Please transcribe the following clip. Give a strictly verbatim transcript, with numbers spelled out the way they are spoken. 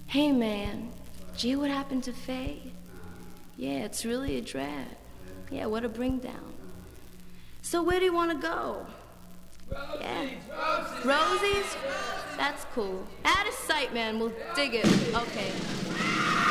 Hey, man. Gee, what happened to Faye? Yeah, it's really a drag. Yeah, what a bring down. So where do you want to go? Rosie's, Yeah. Rosie's. Rosie's? That's cool. Out of sight, man. We'll dig it. Okay.